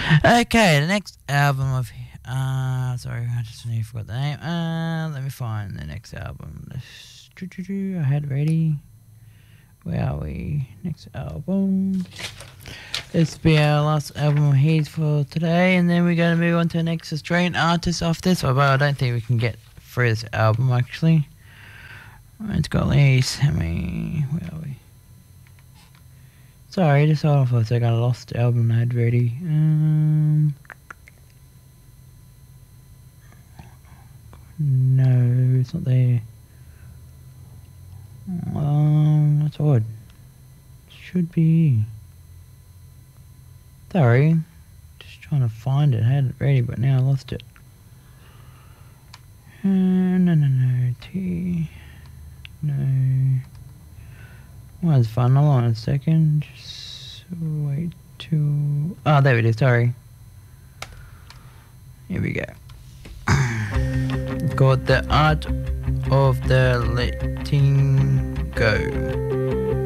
Okay, the next album of sorry, I just nearly forgot the name. Let me find the next album. I had it ready. Where are we? Next album. This will be our last album here for today, and then we're going to move on to the next Australian artist off this. Although I don't think we can get through this album actually. It's got at least how many? Where are we? Sorry, just hold on for a second. I lost the album I had ready. No, it's not there. That's odd. Should be. Sorry, just trying to find it. I had it ready, but now I lost it. No. No. Well, that's fun. Hold on a second. Just wait till... Oh, there it is. Sorry. Here we go. It's called The Art of the Letting Go.